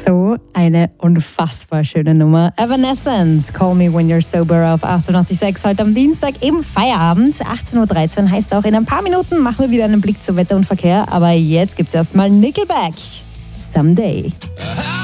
So eine unfassbar schöne Nummer. Evanescence, Call Me When You're Sober auf 88.6. Heute am Dienstag im Feierabend. 18.13 Uhr heißt auch, in ein paar Minuten machen wir wieder einen Blick zu Wetter und Verkehr. Aber jetzt gibt's erstmal Nickelback. Someday.